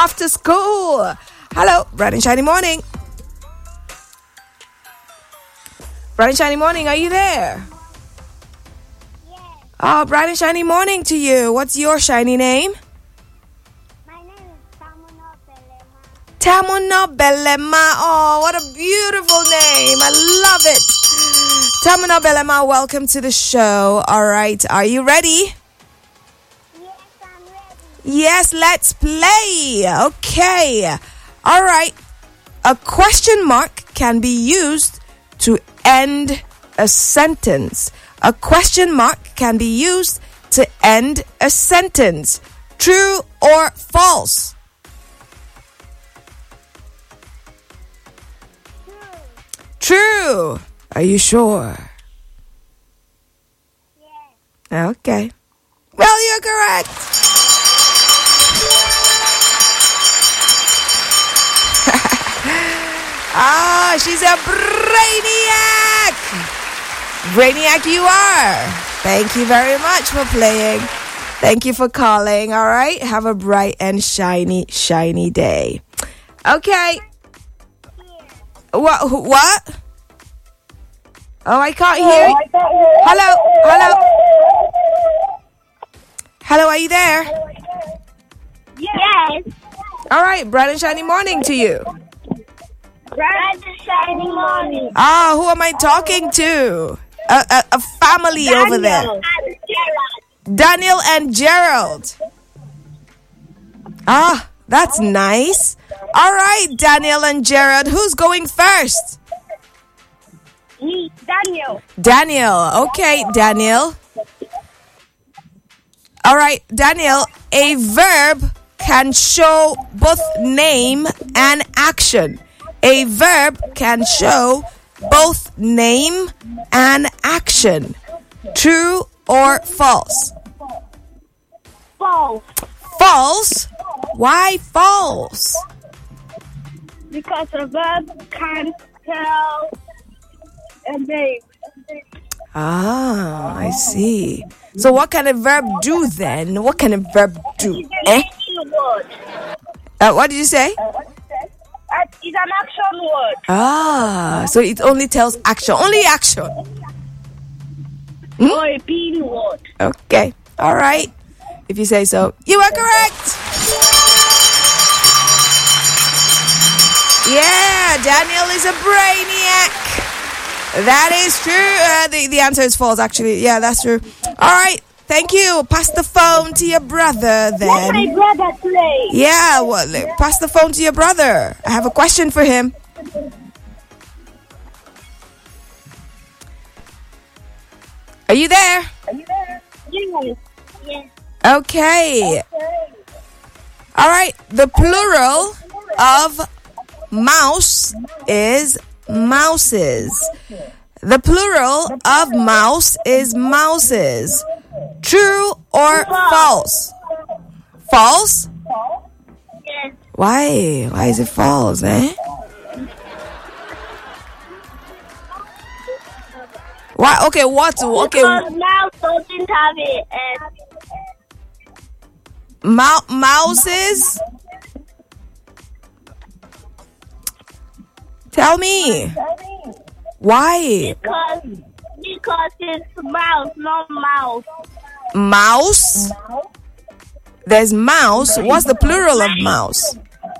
after school. Hello, bright and shiny morning. Bright and shiny morning, are you there? Yes. Oh, bright and shiny morning to you. What's your shiny name? My name is Tamuno Belema. Tamuno Belema. Oh, what a beautiful name. I love it. Tamuno Belema, welcome to the show. All right, are you ready? Yes, I'm ready. Yes, let's play. Okay. All right. A question mark can be used to end a sentence. A question mark can be used to end a sentence. True or false? True. Are you sure? Yes. Okay. Well, you're correct. Ah, she's a brainiac. Brainiac you are. Thank you very much for playing. Thank you for calling. All right. Have a bright and shiny day. Okay. What? Oh, I can't hear you. Hello, are you there? Yes. All right, bright and shiny morning to you. Bright and shiny morning. Ah, who am I talking to? A family over there. Daniel and Gerald. Ah, that's nice. All right, Daniel and Gerald. Who's going first? Me, Daniel. Daniel. Okay, Daniel. All right, Daniel. A verb can show both name and action. A verb can show both name and action. True or false? False. False? Why false? Because a verb can tell a name. Ah, I see. So what can a verb do then? What can a verb do? It's an word. What did you say? It's an action word. Ah, so it only tells action. Only action. Or a being word. Okay. All right. If you say so. You are correct. Yeah, Daniel is a brainiac. That is true. The answer is false, actually. Yeah, that's true. All right. Thank you. Pass the phone to your brother then. Let my brother play. Yeah, well, pass the phone to your brother. I have a question for him. Are you there? Yes. Yes. Okay. All right. The plural of mouse is mouses. The plural of mouse is mouses. True or false? False? Yes. Why? Why is it false, eh? Why? Okay, what? Okay. Because mouse doesn't have it. Mouses? Tell me. Why? Because it's mouse, not mouse. Mouse? There's mouse. What's the plural of mouse?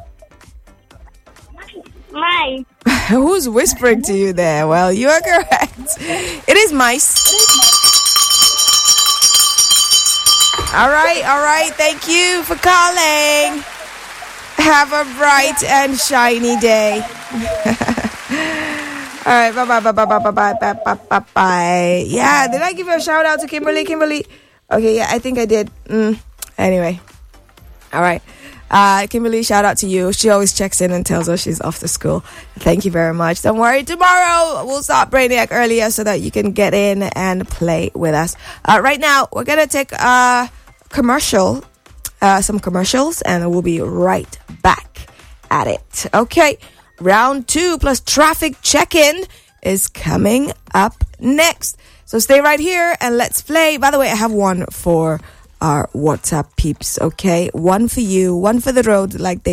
Mine. Who's whispering to you there? Well, you are correct. It is mice. All right. Thank you for calling. Have a bright and shiny day. All right, bye. Yeah, did I give a shout out to Kimberly? Okay, yeah, I think I did. Anyway, all right. Kimberly, shout out to you. She always checks in and tells us she's off to school. Thank you very much. Don't worry, tomorrow we'll start Brainiac earlier so that you can get in and play with us. Right now, we're gonna take a commercial, some commercials, and we'll be right back at it. Okay. Round 2 plus traffic check-in is coming up next. So stay right here and let's play. By the way, I have one for our WhatsApp peeps, okay? One for you, one for the road like they